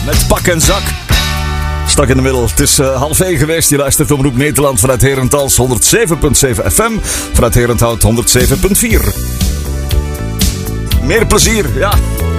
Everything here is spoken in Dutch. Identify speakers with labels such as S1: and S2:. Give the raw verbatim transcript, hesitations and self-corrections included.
S1: met pak en zak. Stak in de middel. Het is uh, half één geweest. Je luistert Omroep Nederland vanuit Herentals honderdzeven komma zeven F M. Vanuit Herenthout honderdzeven komma vier. Meer plezier, ja.